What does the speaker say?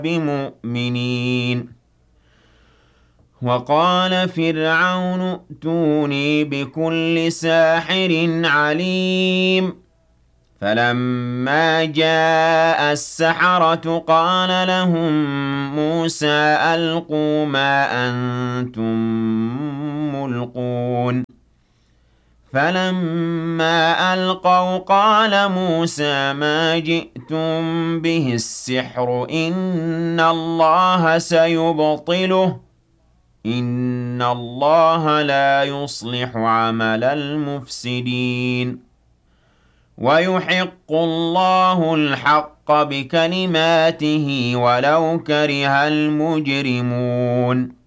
بمؤمنين وقال فرعون ائتوني بكل ساحر عليم فلما جاء السحرة قال لهم موسى ألقوا ما أنتم ملقون فلما ألقوا قال موسى ما جئتم به السحر إن الله سيبطله إن الله لا يصلح عمل المفسدين ويحق الله الحق بكلماته ولو كره المجرمون